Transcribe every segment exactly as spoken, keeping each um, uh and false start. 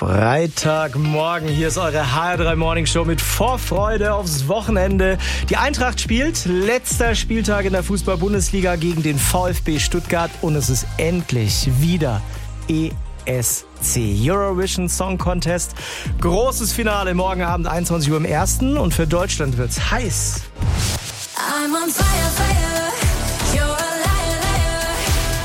Freitagmorgen, hier ist eure H R drei Morning Show mit Vorfreude aufs Wochenende. Die Eintracht spielt, letzter Spieltag in der Fußball-Bundesliga gegen den VfB Stuttgart und es ist endlich wieder E S C, Eurovision Song Contest. Großes Finale morgen Abend einundzwanzig Uhr im ersten und für Deutschland wird's heiß. I'm on fire, fire. You're a liar, liar.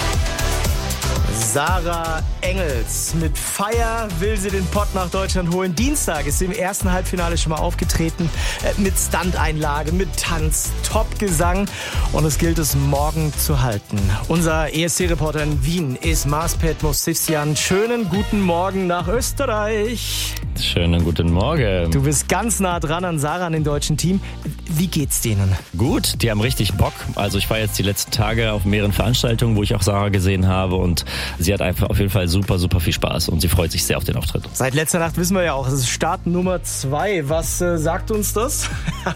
Sarah Engels. Mit Feier will sie den Pott nach Deutschland holen. Dienstag ist sie im ersten Halbfinale schon mal aufgetreten. Äh, mit Stunteinlage, mit Tanz, Top-Gesang. Und es gilt es morgen zu halten. Unser E S C-Reporter in Wien ist Marspet Mosivsian. Schönen guten Morgen nach Österreich. Schönen guten Morgen. Du bist ganz nah dran an Sarah, an dem deutschen Team. Wie geht's denen? Gut, die haben richtig Bock. Also ich war jetzt die letzten Tage auf mehreren Veranstaltungen, wo ich auch Sarah gesehen habe und sie hat einfach auf jeden Fall super, super viel Spaß und sie freut sich sehr auf den Auftritt. Seit letzter Nacht wissen wir ja auch, es ist Start Nummer zwei. Was äh, sagt uns das?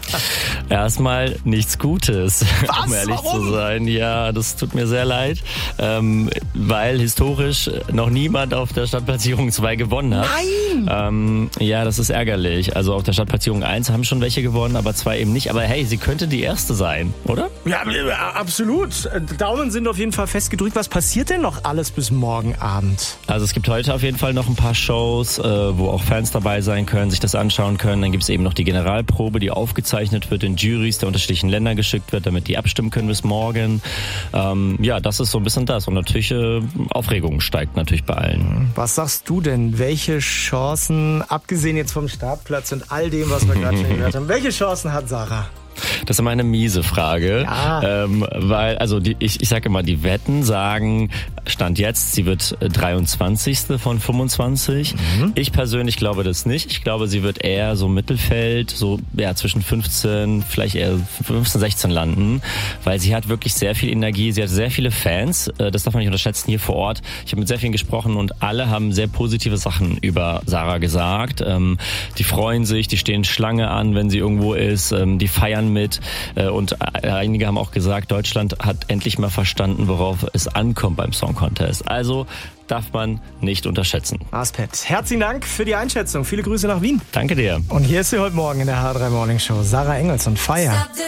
Erstmal nichts Gutes, Was? um ehrlich Warum? zu sein. Ja, das tut mir sehr leid, ähm, weil historisch noch niemand auf der Stadtplatzierung zwei gewonnen hat. Nein! Ähm, ja, das ist ärgerlich. Also auf der Stadtplatzierung eins haben schon welche gewonnen, aber zwei eben nicht. Aber hey, sie könnte die erste sein, oder? Ja, absolut. Daumen sind auf jeden Fall festgedrückt. Was passiert denn noch alles bis morgen Abend? Also es gibt heute auf jeden Fall noch ein paar Shows, äh, wo auch Fans dabei sein können, sich das anschauen können. Dann gibt es eben noch die Generalprobe, die aufgezeichnet wird, in Juries der unterschiedlichen Länder geschickt wird, damit die abstimmen können bis morgen. Ähm, ja, das ist so ein bisschen das. Und natürlich äh, Aufregung steigt natürlich bei allen. Was sagst du denn? Welche Chancen, abgesehen jetzt vom Startplatz und all dem, was wir gerade schon gehört haben, welche Chancen hat Sarah? Das ist immer eine miese Frage, Ja. ähm, weil, also die, ich, ich sage immer, die Wetten sagen, Stand jetzt, sie wird dreiundzwanzigste von fünfundzwanzig. Mhm. Ich persönlich glaube das nicht. Ich glaube, sie wird eher so Mittelfeld, so ja zwischen fünfzehn, vielleicht eher fünfzehn, sechzehn landen, weil sie hat wirklich sehr viel Energie, sie hat sehr viele Fans, das darf man nicht unterschätzen hier vor Ort. Ich habe mit sehr vielen gesprochen und alle haben sehr positive Sachen über Sarah gesagt. Ähm, die freuen sich, die stehen Schlange an, wenn sie irgendwo ist, ähm, die feiern mit und einige haben auch gesagt, Deutschland hat endlich mal verstanden, worauf es ankommt beim Song Contest. Also darf man nicht unterschätzen. Marspet, herzlichen Dank für die Einschätzung. Viele Grüße nach Wien. Danke dir. Und hier ist sie heute Morgen in der H R drei Morning Show. Sarah Engels und Feier.